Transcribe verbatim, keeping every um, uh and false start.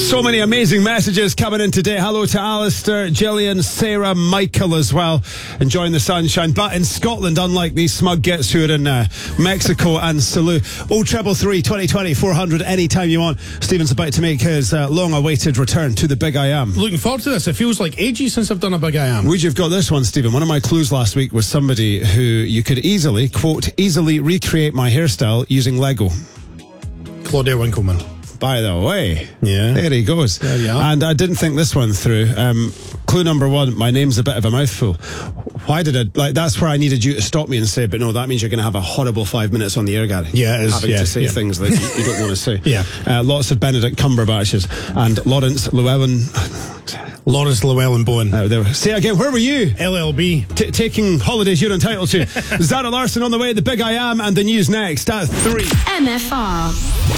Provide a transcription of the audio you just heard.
So many amazing messages coming in today. Hello to Alistair, Gillian, Sarah, Michael as well, enjoying the sunshine. But in Scotland, unlike these smug gits who are in uh, Mexico and Salou, oh triple three, twenty twenty, four hundred, anytime you want. Stephen's about to make his uh, long-awaited return to the Big I Am. Looking forward to this. It feels like ages since I've done a Big I Am. Would you have got this one, Stephen? One of my clues last week was somebody who you could easily, quote, easily recreate my hairstyle using Lego. Claudia Winkleman. By the way, yeah, there he goes. There you are. And I didn't think this one through. Um, clue number one, my name's a bit of a mouthful. Why did I, like, that's where I needed you to stop me and say, but no, that means you're going to have a horrible five minutes on the air, Gary. Yeah, it is. Having yeah, to say yeah. things that you, you don't want to say. Yeah. Uh, lots of Benedict Cumberbatches and Lawrence Llewellyn. Lawrence Llewellyn Bowen. Uh, there. Say again, where were you? L L B. T- taking holidays you're entitled to. Zara Larson on the way, the Big I Am, and the news next at three. M F R.